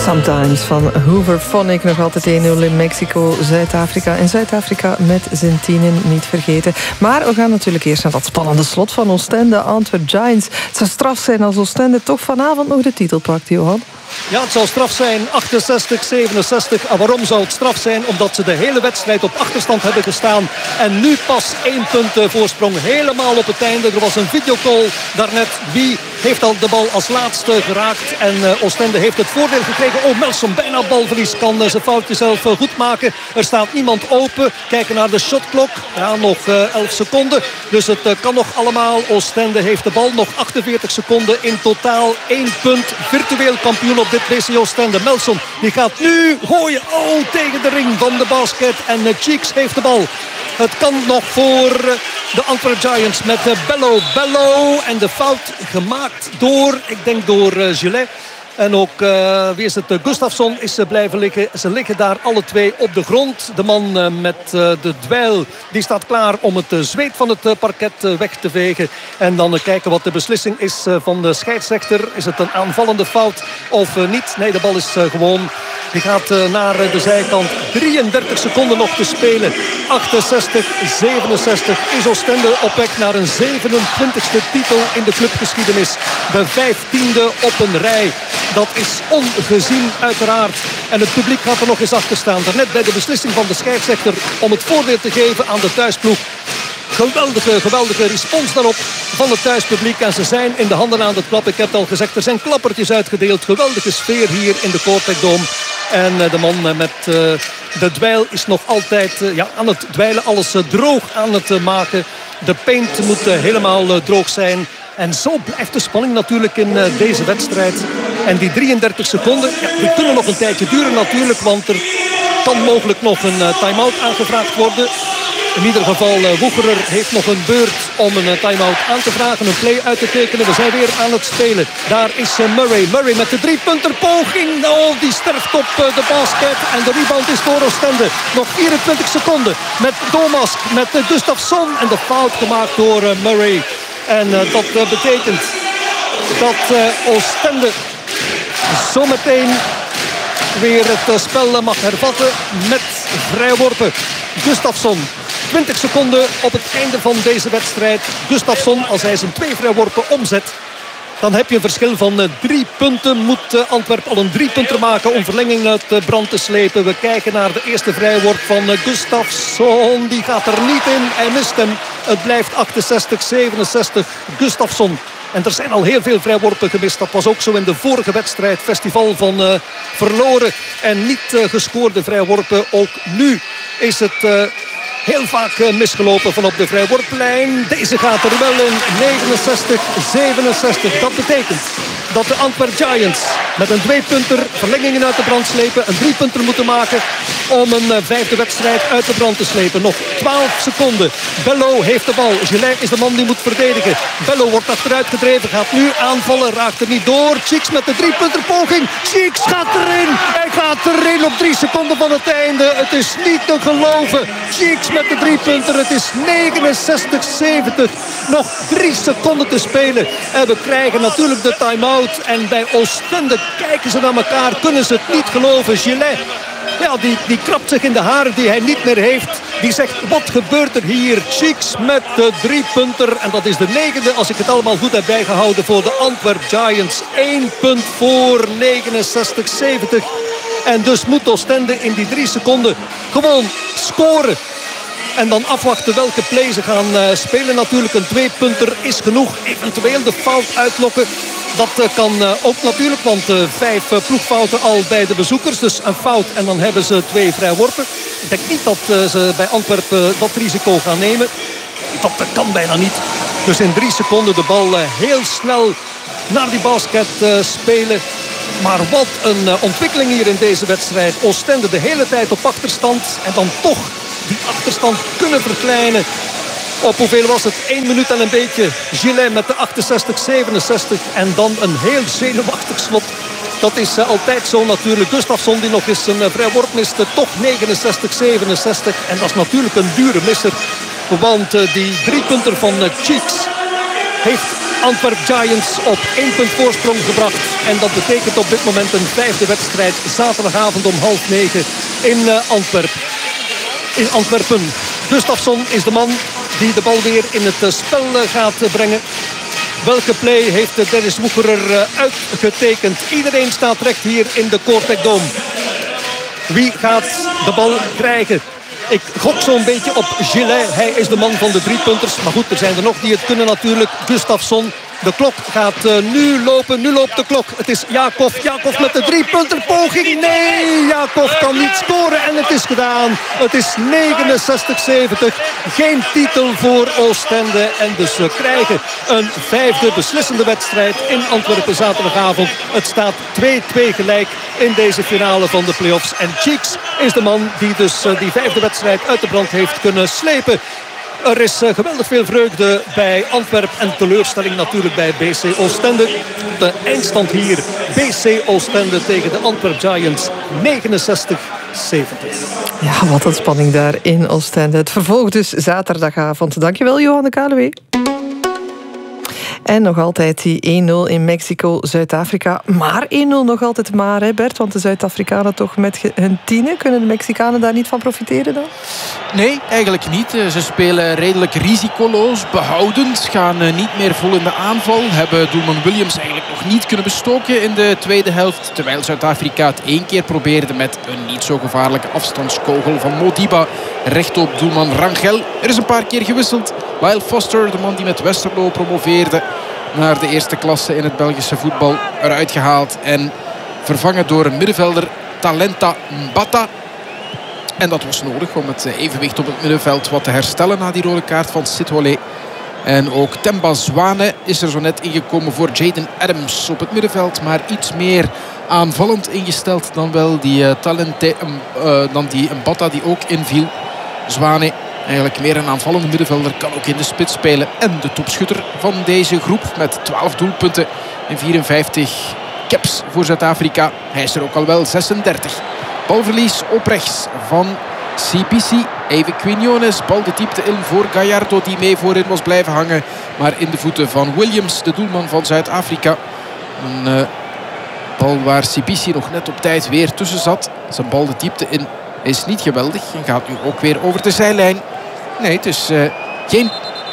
Sometimes van Hooverphonic. Nog altijd 1-0 in Mexico, Zuid-Afrika. En Zuid-Afrika met zijn tienen niet vergeten. Maar we gaan natuurlijk eerst naar dat spannende slot van Oostende. Antwerp Giants. Het zou straf zijn als Oostende toch vanavond nog de titel pakt, Johan. Ja, het zou straf zijn. 68-67. En waarom zou het straf zijn? Omdat ze de hele wedstrijd op achterstand hebben gestaan. En nu pas 1 punt voorsprong. Helemaal op het einde. Er was een videocall daarnet. Wie heeft al de bal als laatste geraakt? En Oostende heeft het voordeel gekregen. Oh, Melson, bijna balverlies. Kan zijn foutje zelf goed maken. Er staat niemand open. Kijken naar de shotklok. Ja, nog 11 seconden. Dus het kan nog allemaal. Oostende heeft de bal. Nog 48 seconden in totaal. 1 punt. Virtueel kampioen op dit BC Oostende. Melson, die gaat nu gooien. Oh, tegen de ring van de basket. En Cheeks heeft de bal. Het kan nog voor de Antwerp Giants met Bello. En de fout gemaakt door, ik denk door Gillet. En ook, wie is het? Gustafsson is blijven liggen. Ze liggen daar alle twee op de grond. De man met de dweil, die staat klaar om het zweet van het parket weg te vegen. En dan kijken wat de beslissing is van de scheidsrechter. Is het een aanvallende fout of niet? Nee, de bal is gewoon... Die gaat naar de zijkant. 33 seconden nog te spelen. 68-67 is Oostende op weg naar een 27e titel in de clubgeschiedenis. De 15e op een rij. Dat is ongezien uiteraard. En het publiek gaat er nog eens achter staan. Daarnet bij de beslissing van de scheidsrechter om het voordeel te geven aan de thuisploeg. Geweldige respons daarop van het thuispubliek. En ze zijn in de handen aan het klappen. Ik heb het al gezegd, er zijn klappertjes uitgedeeld. Geweldige sfeer hier in de Kortrijk Dome. En de man met de dweil is nog altijd aan het dweilen. Alles droog aan het maken. De paint moet helemaal droog zijn. En zo blijft de spanning natuurlijk in deze wedstrijd. En die 33 seconden, die kunnen nog een tijdje duren natuurlijk. Want er kan mogelijk nog een time-out aangevraagd worden. In ieder geval, Woegerer heeft nog een beurt om een time-out aan te vragen. Een play uit te tekenen. We zijn weer aan het spelen. Daar is Murray. Murray met de 3-punter poging. Oh, die sterft op de basket. En de rebound is voor Oostende. Nog 24 seconden. Met Domask, met Gustafsson. En de fout gemaakt door Murray. En dat betekent dat Oostende zometeen weer het spel mag hervatten met vrijworpen. Gustafsson. 20 seconden op het einde van deze wedstrijd. Gustafsson, als hij zijn 2 vrijworpen omzet, dan heb je een verschil van 3 punten. Moet Antwerpen al een 3-punter maken om verlenging uit brand te slepen. We kijken naar de eerste vrijworp van Gustafsson. Die gaat er niet in. Hij mist hem. Het blijft 68-67. Gustafsson. En er zijn al heel veel vrijworpen gemist. Dat was ook zo in de vorige wedstrijd. Festival van verloren en niet gescoorde vrijworpen. Ook nu is het heel vaak misgelopen van op de vrijworplijn. Deze gaat er wel in. 69-67. Dat betekent dat de Antwerp Giants met een 2-punter verlengingen uit de brand slepen. Een 3-punter moeten maken om een 5e wedstrijd uit de brand te slepen. Nog 12 seconden. Bello heeft de bal. Gillet is de man die moet verdedigen. Bello wordt achteruit gedreven. Gaat nu aanvallen. Raakt er niet door. Cheeks met de 3-punter poging. Cheeks gaat erin. Hij gaat erin op 3 seconden van het einde. Het is niet te geloven. Cheeks met de 3-punter. Het is 69-70. Nog 3 seconden te spelen. En we krijgen natuurlijk de time-out. En bij Oostende kijken ze naar elkaar. Kunnen ze het niet geloven. Gillet, ja, die krabt zich in de haren die hij niet meer heeft. Die zegt, wat gebeurt er hier? Cheeks met de 3-punter. En dat is de 9e, als ik het allemaal goed heb bijgehouden, voor de Antwerp Giants. 1 punt voor. 69-70. En dus moet Oostende in die 3 seconden gewoon scoren. En dan afwachten welke play ze gaan spelen. Natuurlijk een 2-punter is genoeg. Eventueel de fout uitlokken. Dat kan ook natuurlijk, want 5 ploegfouten al bij de bezoekers. Dus een fout en dan hebben ze 2 vrijworpen. Ik denk niet dat ze bij Antwerpen dat risico gaan nemen. Dat kan bijna niet. Dus in 3 seconden de bal heel snel naar die basket spelen. Maar wat een ontwikkeling hier in deze wedstrijd. Oostende de hele tijd op achterstand. En dan toch die achterstand kunnen verkleinen. Op hoeveel was het? 1 minuut en een beetje. Gillet met de 68-67. En dan een heel zenuwachtig slot. Dat is altijd zo natuurlijk. Gustafsson die nog eens een vrijworp miste. Toch 69-67. En dat is natuurlijk een dure misser. Want die 3-punter van Cheeks heeft Antwerp Giants op 1 punt voorsprong gebracht. En dat betekent op dit moment een 5e wedstrijd. Zaterdagavond om 20:30 in Antwerpen. Gustafsson is de man die de bal weer in het spel gaat brengen. Welke play heeft Dennis Woekerer uitgetekend? Iedereen staat recht hier in de Kortrijk Dome. Wie gaat de bal krijgen? Ik gok zo'n beetje op Gillet. Hij is de man van de 3-punters. Maar goed, er zijn er nog die het kunnen natuurlijk. Gustafsson. De klok gaat nu lopen. Nu loopt de klok. Het is Jakob. Jakob met de 3-punter poging. Nee, Jakob kan niet scoren. En het is gedaan. Het is 69-70. Geen titel voor Oostende. En dus we krijgen een 5e beslissende wedstrijd in Antwerpen zaterdagavond. Het staat 2-2 gelijk in deze finale van de play-offs. En Cheeks is de man die dus die 5e wedstrijd uit de brand heeft kunnen slepen. Er is geweldig veel vreugde bij Antwerp en teleurstelling natuurlijk bij BC Oostende. De eindstand hier, BC Oostende tegen de Antwerp Giants, 69-70. Ja, wat een spanning daar in Oostende. Het vervolg dus zaterdagavond. Dankjewel, Johanne Kalewee. En nog altijd die 1-0 in Mexico, Zuid-Afrika. Maar 1-0 nog altijd maar, hè Bert? Want de Zuid-Afrikanen toch met hun 10. Kunnen de Mexicanen daar niet van profiteren dan? Nee, eigenlijk niet. Ze spelen redelijk risicoloos, behoudend. Gaan niet meer vol in de aanval. Hebben doelman Williams eigenlijk nog niet kunnen bestoken in de tweede helft. Terwijl Zuid-Afrika het 1 keer probeerde met een niet zo gevaarlijke afstandskogel van Modiba. Recht op doelman Rangel. Er is een paar keer gewisseld. Lyle Foster, de man die met Westerlo promoveerde naar de eerste klasse in het Belgische voetbal, eruit gehaald en vervangen door een middenvelder, Talenta Mbata. En dat was nodig om het evenwicht op het middenveld wat te herstellen na die rode kaart van Sithole. En ook Temba Zwane is er zo net ingekomen voor Jaden Adams op het middenveld, maar iets meer aanvallend ingesteld dan wel die dan die Mbata die ook inviel. Zwane eigenlijk meer een aanvallende middenvelder, kan ook in de spits spelen. En de topschutter van deze groep met 12 doelpunten en 54 caps voor Zuid-Afrika. Hij is er ook al wel 36. Balverlies op rechts van CPC. Even Quinones, bal de diepte in voor Gallardo die mee voorin was blijven hangen. Maar in de voeten van Williams, de doelman van Zuid-Afrika. Een bal waar CPC nog net op tijd weer tussen zat. Zijn bal de diepte in is niet geweldig en gaat nu ook weer over de zijlijn. Nee, het is geen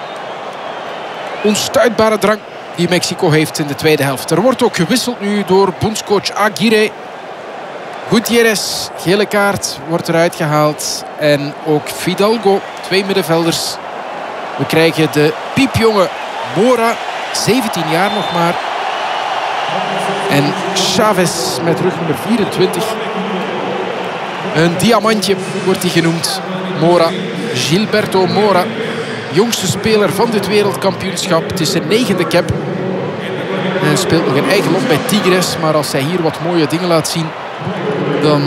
onstuitbare drang die Mexico heeft in de tweede helft. Er wordt ook gewisseld nu door bondscoach Aguirre. Gutierrez, gele kaart, wordt eruit gehaald. En ook Fidalgo, 2 middenvelders. We krijgen de piepjonge Mora, 17 jaar nog maar. En Chavez met rugnummer 24. Een diamantje wordt hij genoemd. Mora, Gilberto Mora. Jongste speler van dit wereldkampioenschap. Het is zijn 9e cap. En hij speelt nog in eigen land bij Tigres. Maar als hij hier wat mooie dingen laat zien, dan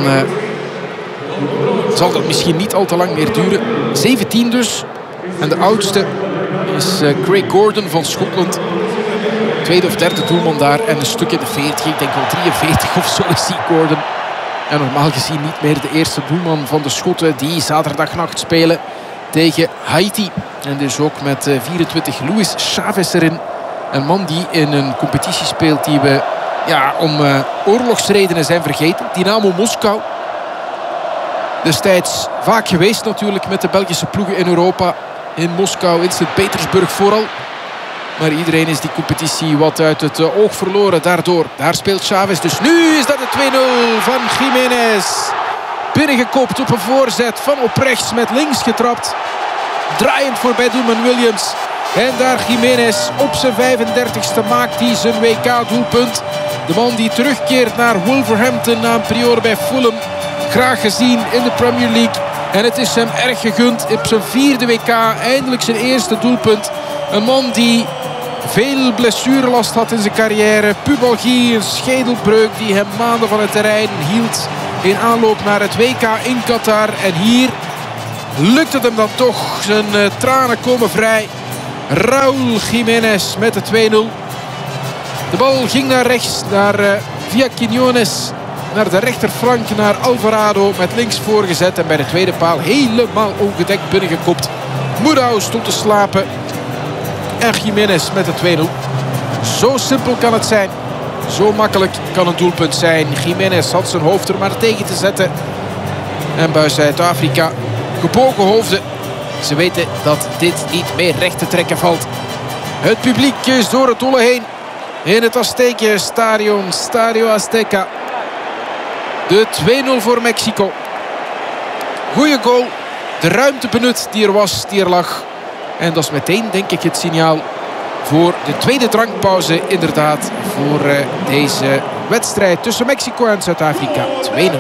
zal dat misschien niet al te lang meer duren. 17 dus. En de oudste is Craig Gordon van Schotland. Tweede of derde doelman daar. En een stuk in de 40. Ik denk wel 43 of zo is die Gordon. En normaal gezien niet meer de eerste doelman van de Schotten die zaterdagnacht spelen tegen Haiti. En dus ook met 24 Luis Chavez erin. Een man die in een competitie speelt die we om oorlogsredenen zijn vergeten. Dynamo Moskou. Destijds vaak geweest natuurlijk met de Belgische ploegen in Europa. In Moskou, in Sint-Petersburg vooral. Maar iedereen is die competitie wat uit het oog verloren daardoor. Daar speelt Chavez. Dus nu is dat de 2-0 van Jiménez. Binnengekopt op een voorzet van op rechts met links getrapt. Draaiend voorbij doelman Williams. En daar Jiménez op zijn 35ste maakt hij zijn WK-doelpunt. De man die terugkeert naar Wolverhampton na een periode bij Fulham. Graag gezien in de Premier League. En het is hem erg gegund op zijn 4e WK. Eindelijk zijn eerste doelpunt. Een man die veel blessurelast had in zijn carrière. Pubalgie, een schedelbreuk die hem maanden van het terrein hield. In aanloop naar het WK in Qatar. En hier lukt het hem dan toch. Zijn tranen komen vrij. Raúl Jiménez met de 2-0. De bal ging naar rechts, via Quinones. Naar de rechterflank, naar Alvarado. Met links voorgezet en bij de tweede paal helemaal ongedekt binnengekopt. Moedau stond te slapen. En Jiménez met de 2-0. Zo simpel kan het zijn. Zo makkelijk kan een doelpunt zijn. Jiménez had zijn hoofd er maar tegen te zetten. En bij Zuid-Afrika gebogen hoofden. Ze weten dat dit niet meer recht te trekken valt. Het publiek is door het dolle heen. In het Azteca Stadion, Stadio Azteca. De 2-0 voor Mexico. Goeie goal. De ruimte benut die er was, die er lag. En dat is meteen, denk ik, het signaal voor de tweede drankpauze. Inderdaad, voor deze wedstrijd tussen Mexico en Zuid-Afrika. 2-0.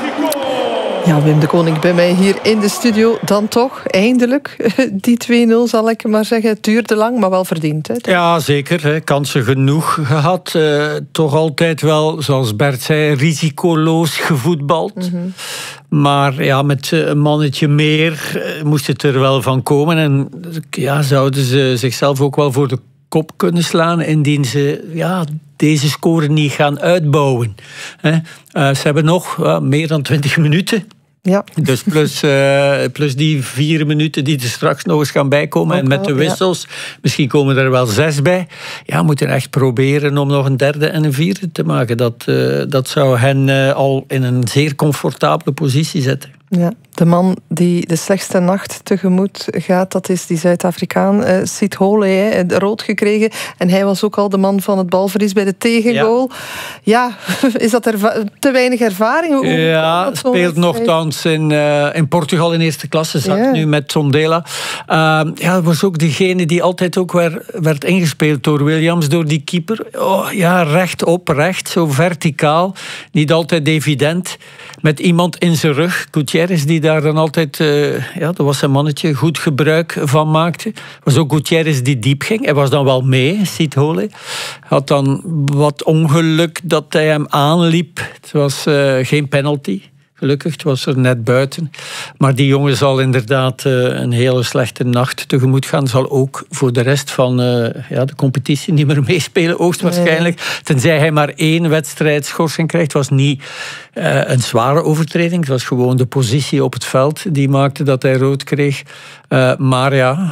Ja, Wim de Koning bij mij hier in de studio. Dan toch, eindelijk, die 2-0 zal ik maar zeggen. Het duurde lang, maar wel verdiend. Hè? Ja, zeker. Hè. Kansen genoeg gehad. Toch altijd wel, zoals Bert zei, risicoloos gevoetbald. Mm-hmm. Maar ja, met een mannetje meer moest het er wel van komen. En ja, zouden ze zichzelf ook wel voor de kop kunnen slaan indien ze deze score niet gaan uitbouwen. Ze hebben nog meer dan 20 minuten. Ja. Dus plus die 4 minuten die er straks nog eens gaan bijkomen. Ook en met de wissels, misschien komen er wel 6 bij. Ja, we moeten echt proberen om nog een 3e en een 4e te maken. Dat zou hen al in een zeer comfortabele positie zetten. Ja, de man die de slechtste nacht tegemoet gaat, dat is die Zuid-Afrikaan, Sithole, rood gekregen. En hij was ook al de man van het balverlies bij de tegengoal. Ja, is dat te weinig ervaring? Ja, speelt nogthans in Portugal in eerste klasse, zat nu met Sondela. Dat was ook degene die altijd ook werd ingespeeld door Williams, door die keeper. Oh, ja, rechtop, recht, zo verticaal. Niet altijd evident. Met iemand in zijn rug, Gutierrez, die daar dan altijd, dat was een mannetje, goed gebruik van maakte. Het was ook Gutierrez die diep ging. Hij was dan wel mee, Sithole. Had dan wat ongeluk dat hij hem aanliep. Het was geen penalty. Gelukkig, het was er net buiten. Maar die jongen zal inderdaad een hele slechte nacht tegemoet gaan. Zal ook voor de rest van de competitie niet meer meespelen, hoogstwaarschijnlijk. Nee. Tenzij hij maar 1 wedstrijd schorsing krijgt. Het was niet een zware overtreding. Het was gewoon de positie op het veld die maakte dat hij rood kreeg. Maar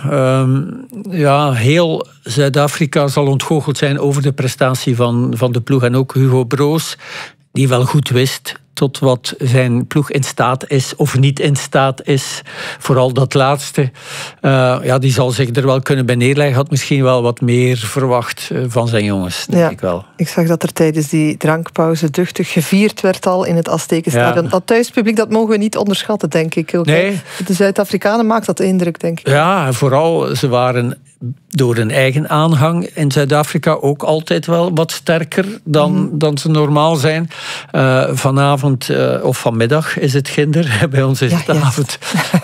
heel Zuid-Afrika zal ontgoocheld zijn over de prestatie van de ploeg. En ook Hugo Broos, die wel goed wist tot wat zijn ploeg in staat is of niet in staat is. Vooral dat laatste. Die zal zich er wel kunnen bij neerleggen. Had misschien wel wat meer verwacht van zijn jongens, denk ik wel. Ik zag dat er tijdens die drankpauze duchtig gevierd werd al in het Azteca Stadion. Dat thuispubliek, dat mogen we niet onderschatten, denk ik. Ook, nee. De Zuid-Afrikanen maakt dat indruk, denk ik. Ja, vooral, ze waren door hun eigen aanhang in Zuid-Afrika ook altijd wel wat sterker dan ze normaal zijn. Vanavond of vanmiddag is het ginder. Bij ons is het avond.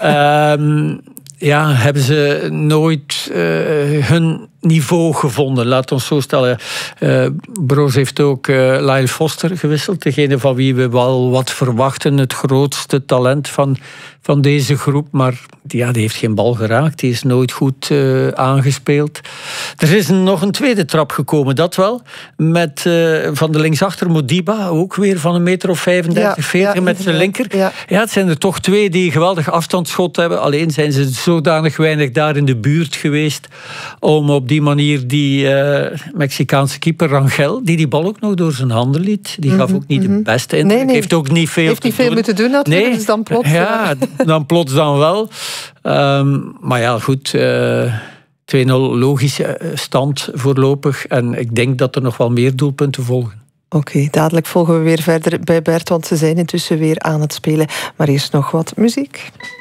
Hebben ze nooit hun niveau gevonden. Laat ons zo stellen. Broos heeft ook Lyle Foster gewisseld. Degene van wie we wel wat verwachten. Het grootste talent van deze groep. Maar die heeft geen bal geraakt. Die is nooit goed aangespeeld. Er is nog een tweede trap gekomen, dat wel. Met van de linksachter Modiba. Ook weer van 1,35 meter, 40 met zijn linker. Ja, het zijn er toch 2 die een geweldig afstandsschot hebben. Alleen zijn ze zodanig weinig daar in de buurt geweest om op die manier die Mexicaanse keeper Rangel, die bal ook nog door zijn handen liet. Die gaf ook niet de beste indruk. Nee. Heeft ook niet veel moeten doen natuurlijk. Dus dan plots. Dan plots dan wel. Maar ja, goed. 2-0 logische stand voorlopig. En ik denk dat er nog wel meer doelpunten volgen. Oké, dadelijk volgen we weer verder bij Bert, want ze zijn intussen weer aan het spelen. Maar eerst nog wat muziek.